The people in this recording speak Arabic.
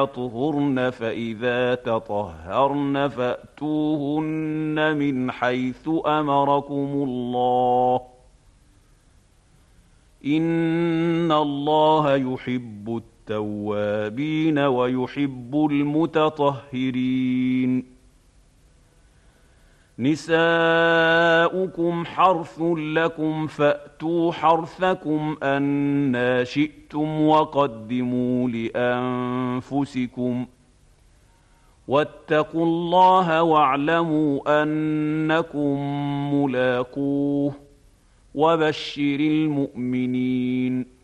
يطهرن فإذا تطهرن فأتوهن من حيث أمركم الله إن الله يحب التوابين ويحب المتطهرين نساؤكم حرث لكم فأتوا حرثكم أنى شئتم وقدموا لأنفسكم واتقوا الله واعلموا أنكم ملاقوه وبشر المؤمنين